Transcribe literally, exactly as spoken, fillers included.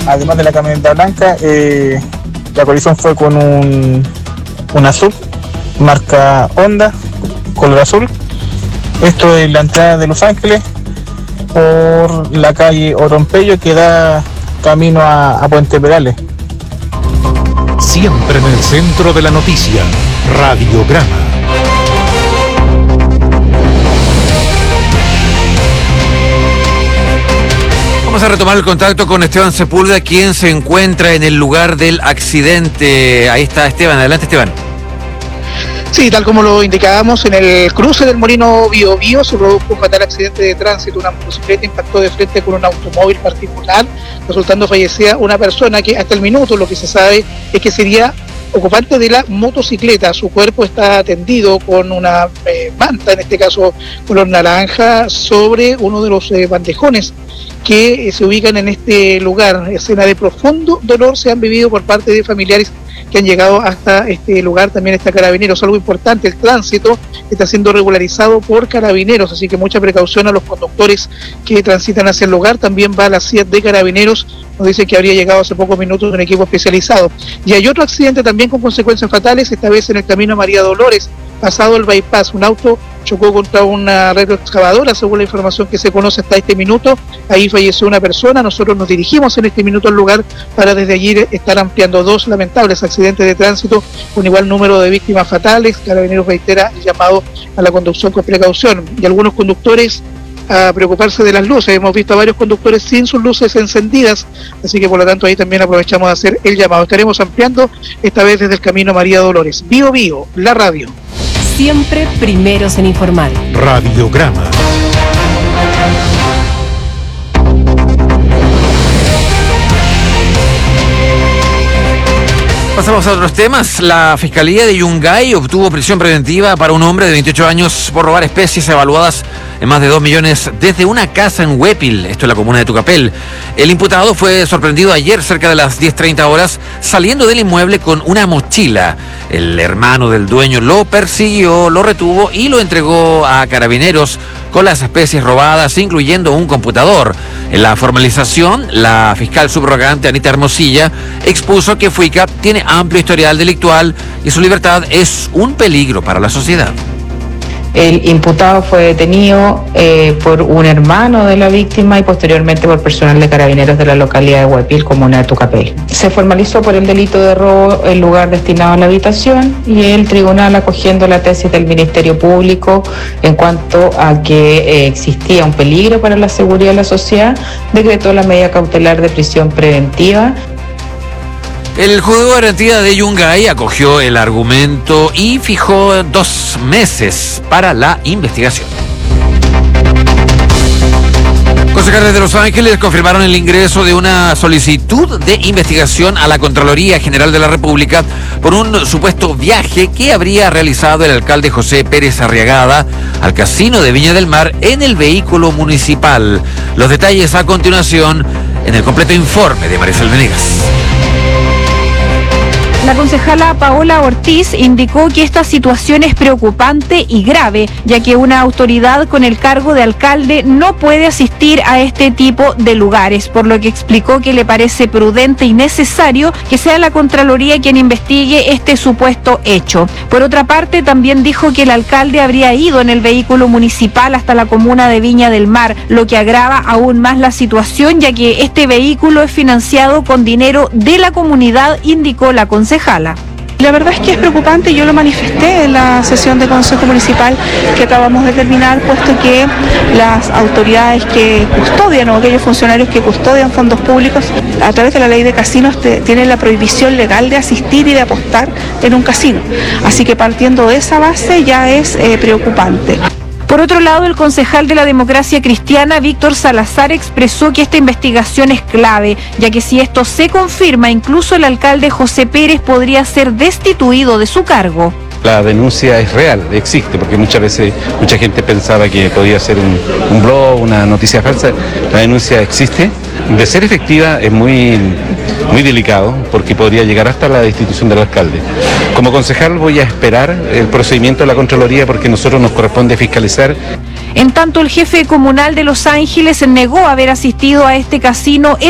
además de la camioneta blanca, eh, la colisión fue con un, un azul, marca Honda, color azul. Esto es la entrada de Los Ángeles por la calle Orompello que da camino a, a Puente Perales. Siempre en el centro de la noticia, Radiograma. Vamos a retomar el contacto con Esteban Sepúlveda, quien se encuentra en el lugar del accidente. Ahí está Esteban, adelante Esteban. Sí, tal como lo indicábamos, en el cruce del Molino Bío Bío se produjo un fatal accidente de tránsito. Una motocicleta impactó de frente con un automóvil particular, resultando fallecida una persona que hasta el minuto lo que se sabe es que sería ocupante de la motocicleta. Su cuerpo está tendido con una eh, manta, en este caso color naranja, sobre uno de los eh, bandejones que eh, se ubican en este lugar. Escena de profundo dolor se han vivido por parte de familiares que han llegado hasta este lugar. También está Carabineros. Algo importante, el tránsito está siendo regularizado por Carabineros, así que mucha precaución a los conductores que transitan hacia el lugar. También va a la C I A de Carabineros, nos dice que habría llegado hace pocos minutos un equipo especializado. Y hay otro accidente también con consecuencias fatales, esta vez en el camino a María Dolores, pasado el bypass. Un auto chocó contra una retroexcavadora, según la información que se conoce hasta este minuto. Ahí falleció una persona. Nosotros nos dirigimos en este minuto al lugar para desde allí estar ampliando dos lamentables accidentes de tránsito con igual número de víctimas fatales. Carabineros reitera el llamado a la conducción con precaución. Y algunos conductores a preocuparse de las luces. Hemos visto a varios conductores sin sus luces encendidas, así que por lo tanto ahí también aprovechamos de hacer el llamado. Estaremos ampliando esta vez desde el camino María Dolores. Bío Bío, la radio. Siempre primeros en informar. Radiograma. Pasamos a otros temas. La Fiscalía de Yungay obtuvo prisión preventiva para un hombre de veintiocho años por robar especies evaluadas en más de dos millones desde una casa en Huépil, esto es la comuna de Tucapel. El imputado fue sorprendido ayer cerca de las diez treinta horas saliendo del inmueble con una mochila. El hermano del dueño lo persiguió, lo retuvo y lo entregó a Carabineros con las especies robadas, incluyendo un computador. En la formalización, la fiscal subrogante Anita Hermosilla expuso que Fuica tiene amplio historial delictual y su libertad es un peligro para la sociedad. El imputado fue detenido eh, por un hermano de la víctima y posteriormente por personal de Carabineros de la localidad de Huépil, comuna de Tucapel. Se formalizó por el delito de robo el lugar destinado a la habitación y el tribunal, acogiendo la tesis del Ministerio Público en cuanto a que eh, existía un peligro para la seguridad de la sociedad, decretó la medida cautelar de prisión preventiva. El juzgado de garantía de Yungay acogió el argumento y fijó dos meses para la investigación. Concejales de Los Ángeles confirmaron el ingreso de una solicitud de investigación a la Contraloría General de la República por un supuesto viaje que habría realizado el alcalde José Pérez Arriagada al casino de Viña del Mar en el vehículo municipal. Los detalles a continuación en el completo informe de Marisol Venegas. La concejala Paola Ortiz indicó que esta situación es preocupante y grave, ya que una autoridad con el cargo de alcalde no puede asistir a este tipo de lugares, por lo que explicó que le parece prudente y necesario que sea la Contraloría quien investigue este supuesto hecho. Por otra parte, también dijo que el alcalde habría ido en el vehículo municipal hasta la comuna de Viña del Mar, lo que agrava aún más la situación, ya que este vehículo es financiado con dinero de la comunidad, indicó la concejala. La verdad es que es preocupante, yo lo manifesté en la sesión de Consejo Municipal que acabamos de terminar, puesto que las autoridades que custodian o aquellos funcionarios que custodian fondos públicos a través de la ley de casinos te, tienen la prohibición legal de asistir y de apostar en un casino. Así que partiendo de esa base ya es eh, preocupante. Por otro lado, el concejal de la Democracia Cristiana, Víctor Salazar, expresó que esta investigación es clave, ya que si esto se confirma, incluso el alcalde José Pérez podría ser destituido de su cargo. La denuncia es real, existe, porque muchas veces mucha gente pensaba que podía ser un, un blog, una noticia falsa. La denuncia existe. De ser efectiva es muy, muy delicado, porque podría llegar hasta la destitución del alcalde. Como concejal voy a esperar el procedimiento de la Contraloría, porque a nosotros nos corresponde fiscalizar. En tanto, el jefe comunal de Los Ángeles negó haber asistido a este casino